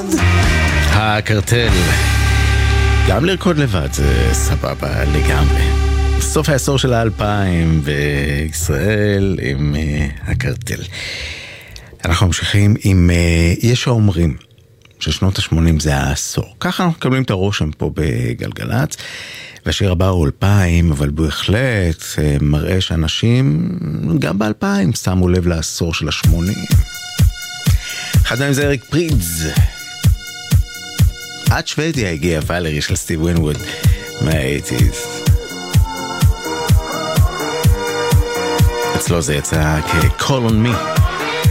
לבד. הקרטל. גם לרקוד לבד זה סבבה לגמרי. סוף העשור של 2000 בישראל עם הקרטל. אנחנו ממשיכים עם יש האומרים ששנות ה-80 זה העשור. ככה אנחנו מקבלים את הרושם פה בגלגלת. והשיר הבא הוא 2000, אבל בהחלט מראה שאנשים גם ב-2000 שמו לב לעשור של ה-80. אחד מהם זה אריק פרידז. עד שוודיה הגיע ולרי של סטיב ווינווד מה-80s. אצלו זה יצא כ-Call on Me.